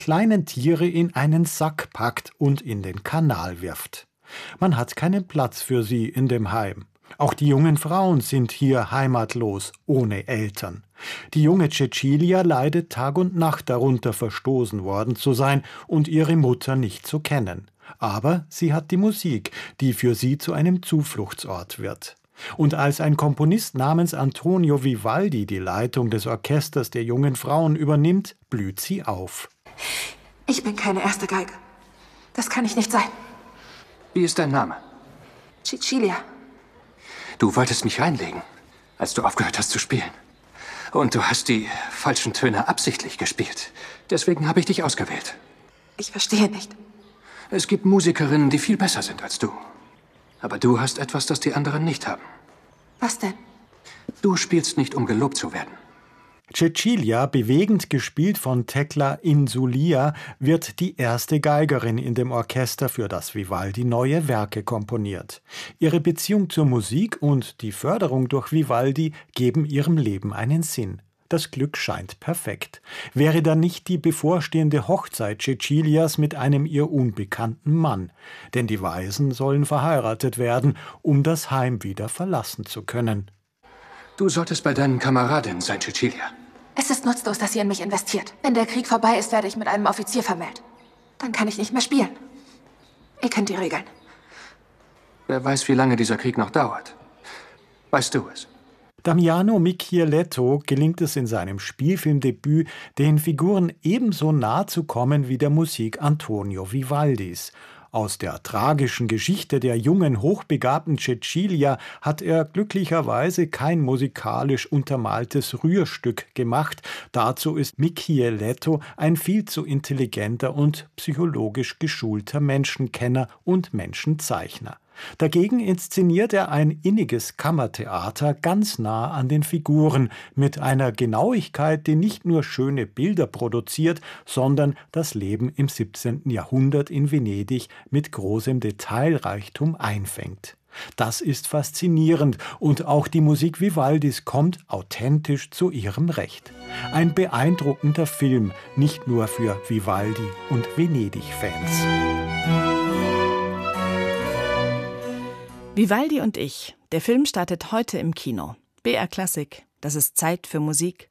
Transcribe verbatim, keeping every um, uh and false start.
kleinen Tiere in einen Sack packt und in den Kanal wirft. Man hat keinen Platz für sie in dem Heim. Auch die jungen Frauen sind hier heimatlos, ohne Eltern. Die junge Cecilia leidet Tag und Nacht darunter, verstoßen worden zu sein und ihre Mutter nicht zu kennen. Aber sie hat die Musik, die für sie zu einem Zufluchtsort wird. Und als ein Komponist namens Antonio Vivaldi die Leitung des Orchesters der jungen Frauen übernimmt, blüht sie auf. Ich bin keine erste Geige. Das kann ich nicht sein. Wie ist dein Name? Cecilia. Du wolltest mich reinlegen, als du aufgehört hast zu spielen. Und du hast die falschen Töne absichtlich gespielt. Deswegen habe ich dich ausgewählt. Ich verstehe nicht. Es gibt Musikerinnen, die viel besser sind als du. Aber du hast etwas, das die anderen nicht haben. Was denn? Du spielst nicht, um gelobt zu werden. Cecilia, bewegend gespielt von Tekla Insulia, wird die erste Geigerin in dem Orchester, für das Vivaldi neue Werke komponiert. Ihre Beziehung zur Musik und die Förderung durch Vivaldi geben ihrem Leben einen Sinn. Das Glück scheint perfekt. Wäre da nicht die bevorstehende Hochzeit Cecilias mit einem ihr unbekannten Mann? Denn die Waisen sollen verheiratet werden, um das Heim wieder verlassen zu können. Du solltest bei deinen Kameradinnen sein, Cecilia. Es ist nutzlos, dass ihr in mich investiert. Wenn der Krieg vorbei ist, werde ich mit einem Offizier vermählt. Dann kann ich nicht mehr spielen. Ihr kennt die Regeln. Wer weiß, wie lange dieser Krieg noch dauert. Weißt du es? Damiano Michieletto gelingt es in seinem Spielfilmdebüt, den Figuren ebenso nah zu kommen wie der Musik Antonio Vivaldis. Aus der tragischen Geschichte der jungen, hochbegabten Cecilia hat er glücklicherweise kein musikalisch untermaltes Rührstück gemacht. Dazu ist Michieletto ein viel zu intelligenter und psychologisch geschulter Menschenkenner und Menschenzeichner. Dagegen inszeniert er ein inniges Kammertheater ganz nah an den Figuren, mit einer Genauigkeit, die nicht nur schöne Bilder produziert, sondern das Leben im siebzehnten Jahrhundert in Venedig mit großem Detailreichtum einfängt. Das ist faszinierend und auch die Musik Vivaldis kommt authentisch zu ihrem Recht. Ein beeindruckender Film, nicht nur für Vivaldi und Venedig-Fans. Vivaldi und ich. Der Film startet heute im Kino. B R Klassik. Das ist Zeit für Musik.